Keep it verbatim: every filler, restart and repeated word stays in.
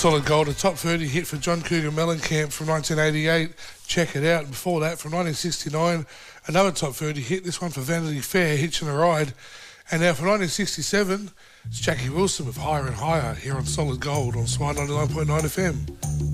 Solid Gold, a top thirty hit for John Cougar Mellencamp from nineteen eighty-eight. Check it out. Before that, from nineteen sixty-nine, another top thirty hit, this one for Vanity Fair, Hitching a Ride. And now for nineteen sixty-seven, it's Jackie Wilson with Higher and Higher here on Solid Gold on Smart ninety-nine point nine F M.